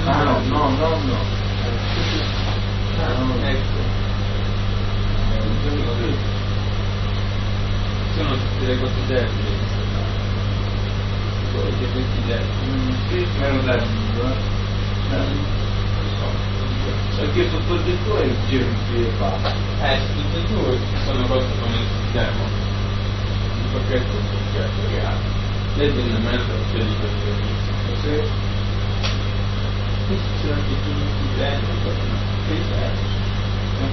Ah no, no. Ecco. Sono tutte le cose deboli. Gli effetti deboli. Sì, meno deboli, perché sotto il detto è il giro in piedi e basta. Tutte e due sono cose come il sistema. Il pacchetto è un pacchetto reale. Legge in mezzo a quelli per il Sì. questi sono anche tutti bene, che serve.